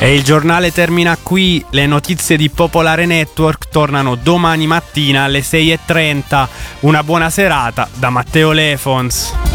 E il giornale termina qui, le notizie di Popolare Network tornano domani mattina alle 6:30. Una buona serata da Matteo Lefons.